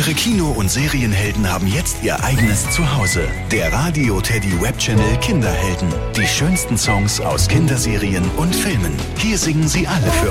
Eure Kino- und Serienhelden haben jetzt ihr eigenes Zuhause. Der Radio Teddy Webchannel Kinderhelden. Die schönsten Songs aus Kinderserien und Filmen. Hier singen sie alle für